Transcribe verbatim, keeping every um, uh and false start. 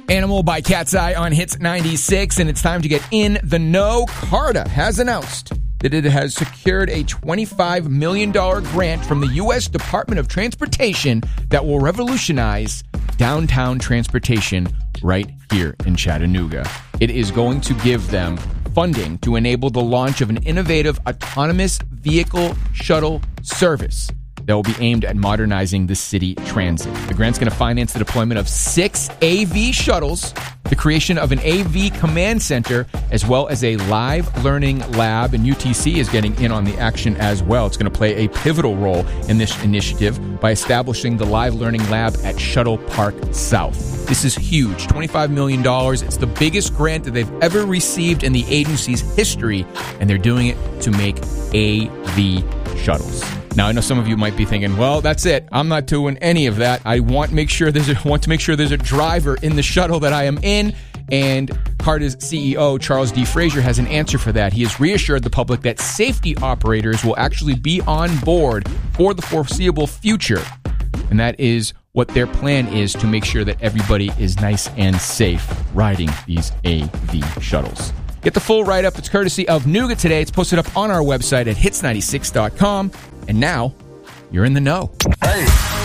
Animal by Cat's Eye on Hits ninety-six, and it's time to get in the know. CARTA has announced that it has secured a twenty-five million dollars grant from the U S Department of Transportation that will revolutionize downtown transportation right here in Chattanooga. It is going to give them funding to enable the launch of an innovative autonomous vehicle shuttle service that will be aimed at modernizing the city transit. The grant's going to finance the deployment of six A V shuttles, the creation of an A V command center, as well as a live learning lab, and U T C is getting in on the action as well. It's going to play a pivotal role in this initiative by establishing the live learning lab at Shuttle Park South. This is huge, twenty-five million dollars. It's the biggest grant that they've ever received in the agency's history, and they're doing it to make A V shuttles. Now, I know some of you might be thinking, well, that's it. I'm not doing any of that. I want make sure there's a, want to make sure there's a driver in the shuttle that I am in. And CARTA's C E O, Charles D. Frazier, has an answer for that. He has reassured the public that safety operators will actually be on board for the foreseeable future. And that is what their plan is, to make sure that everybody is nice and safe riding these A V shuttles. Get the full write-up. It's courtesy of Nooga Today. It's posted up on our website at hits ninety-six dot com. And now, you're in the know. Hey.